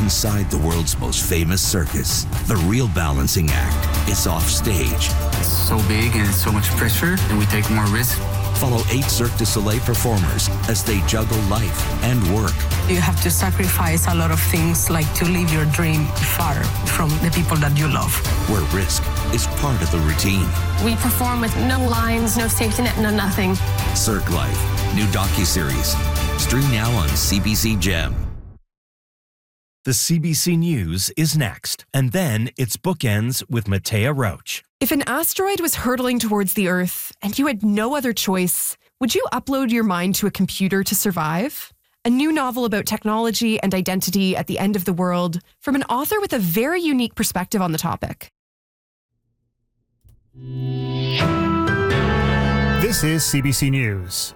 inside the world's most famous circus. The real balancing act is off stage. It's so big and it's so much pressure, and we take more risk. Follow 8 Cirque du Soleil performers as they juggle life and work. You have to sacrifice a lot of things, like to live your dream far from the people that you love. Where risk is part of the routine. We perform with no lines, no safety net, no nothing. Cirque Life, new docuseries. Stream now on CBC Gem. The CBC News is next, and then it's Bookends with Matea Roach. If an asteroid was hurtling towards the Earth and you had no other choice, would you upload your mind to a computer to survive? A new novel about technology and identity at the end of the world from an author with a very unique perspective on the topic. This is CBC News.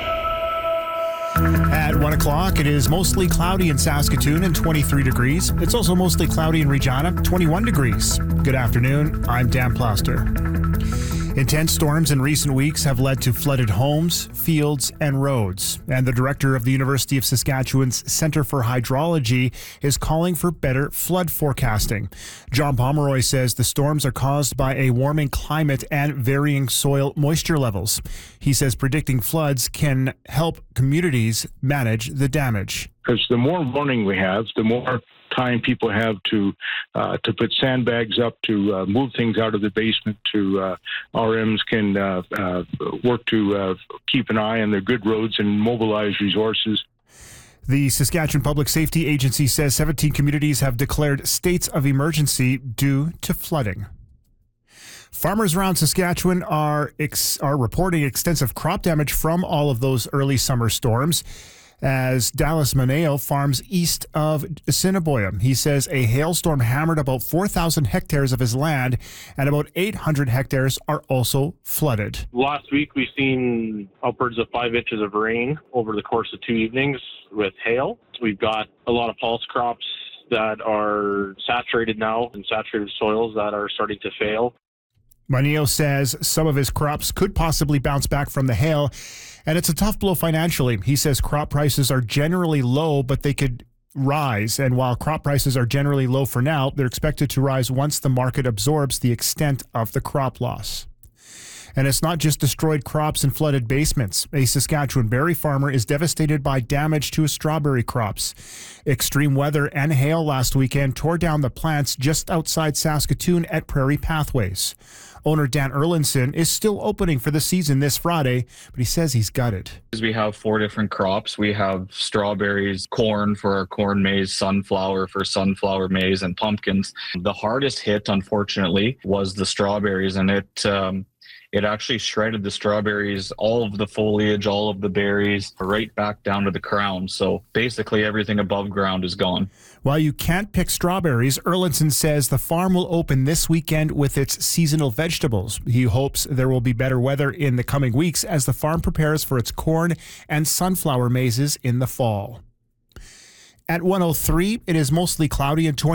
At 1 o'clock, it is mostly cloudy in Saskatoon and 23 degrees. It's also mostly cloudy in Regina, 21 degrees. Good afternoon, I'm Dan Plaster. Intense storms in recent weeks have led to flooded homes, fields, and roads. And the director of the University of Saskatchewan's Centre for Hydrology is calling for better flood forecasting. John Pomeroy says the storms are caused by a warming climate and varying soil moisture levels. He says predicting floods can help communities manage the damage. Because the more warning we have, the more time people have to put sandbags up, to move things out of the basement, to RMs can work to keep an eye on the good roads and mobilize resources. The Saskatchewan Public Safety Agency says 17 communities have declared states of emergency due to flooding. Farmers around Saskatchewan are reporting extensive crop damage from all of those early summer storms. As Dallas Maneo farms east of Assiniboia, he says a hailstorm hammered about 4,000 hectares of his land, and about 800 hectares are also flooded. Last week, we've seen upwards of 5 inches of rain over the course of 2 evenings with hail. We've got a lot of pulse crops that are saturated now, and saturated soils that are starting to fail. Maneo says some of his crops could possibly bounce back from the hail, and it's a tough blow financially. He says crop prices are generally low, but they could rise. And while crop prices are generally low for now, they're expected to rise once the market absorbs the extent of the crop loss. And it's not just destroyed crops and flooded basements. A Saskatchewan berry farmer is devastated by damage to his strawberry crops. Extreme weather and hail last weekend tore down the plants just outside Saskatoon at Prairie Pathways. Owner Dan Erlinson is still opening for the season this Friday, but he says he's gutted. We have 4 different crops. We have strawberries, corn for our corn maize, sunflower for sunflower maize, and pumpkins. The hardest hit, unfortunately, was the strawberries, and it actually shredded the strawberries, all of the foliage, all of the berries, right back down to the crown. So basically everything above ground is gone. While you can't pick strawberries, Erlinson says the farm will open this weekend with its seasonal vegetables. He hopes there will be better weather in the coming weeks as the farm prepares for its corn and sunflower mazes in the fall. At 1:03, it is mostly cloudy and 20